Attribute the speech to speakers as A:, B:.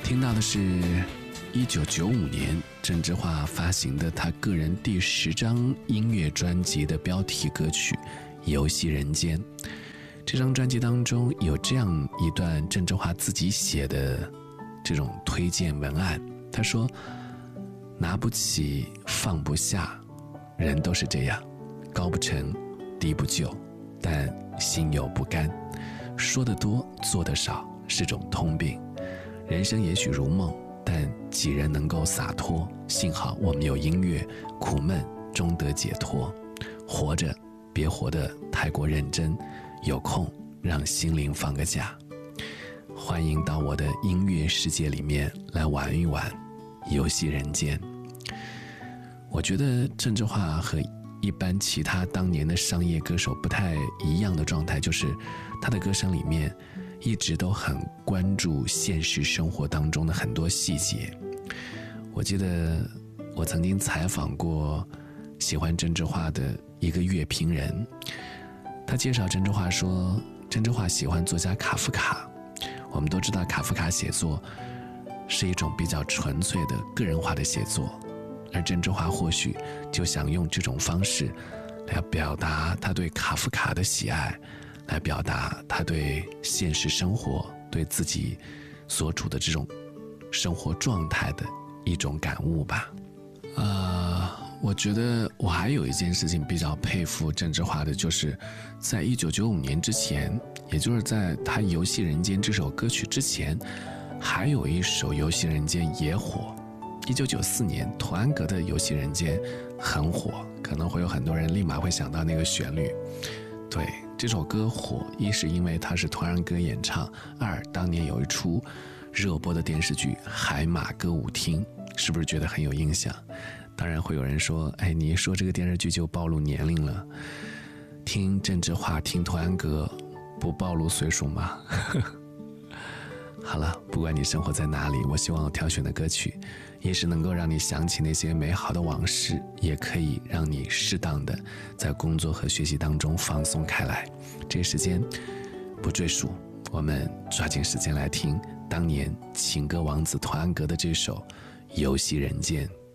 A: 听到的是1995年郑智化发行的他个人第10张音乐专辑的标题歌曲《游戏人间》。这张专辑当中有这样一段郑智化自己写的这种推荐文案，他说：拿不起放不下，人都是这样，高不成低不就，但心有不甘，说得多做得少是种通病。人生也许如梦，但几人能够洒脱？幸好我们有音乐，苦闷终得解脱。活着别活得太过认真，有空让心灵放个假。欢迎到我的音乐世界里面来玩一玩游戏人间。我觉得郑智化和一般其他当年的商业歌手不太一样的状态，就是他的歌声里面一直都很关注现实生活当中的很多细节。我记得我曾经采访过喜欢郑智化的一个乐评人，他介绍郑智化说，郑智化喜欢作家卡夫卡。我们都知道卡夫卡写作是一种比较纯粹的个人化的写作，而郑智化或许就想用这种方式来表达他对卡夫卡的喜爱，来表达他对现实生活，对自己所处的这种生活状态的一种感悟吧。我觉得我还有一件事情比较佩服郑智化的，就是在1995年之前，也就是在他《游戏人间》这首歌曲之前，还有一首《游戏人间》也火。1994年童安格的《游戏人间》很火，可能会有很多人立马会想到那个旋律。对，这首歌火，一是因为它是童安格演唱，二当年有一出热播的电视剧《海马歌舞厅》，是不是觉得很有印象？当然会有人说，你一说这个电视剧就暴露年龄了，听郑智化听童安格不暴露岁数吗？好了，不管你生活在哪里，我希望我挑选的歌曲也是能够让你想起那些美好的往事，也可以让你适当的在工作和学习当中放松开来。这个时间不赘述，我们抓紧时间来听当年情歌王子童安格的这首《游戏人间》。